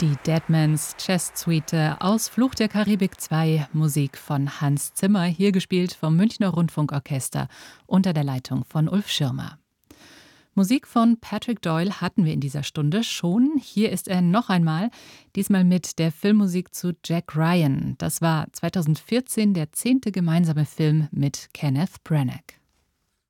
Die Deadmans Chess Suite aus Fluch der Karibik 2, Musik von Hans Zimmer, hier gespielt vom Münchner Rundfunkorchester unter der Leitung von Ulf Schirmer. Musik von Patrick Doyle hatten wir in dieser Stunde schon. Hier ist er noch einmal, diesmal mit der Filmmusik zu Jack Ryan. Das war 2014 der 10. gemeinsame Film mit Kenneth Branagh.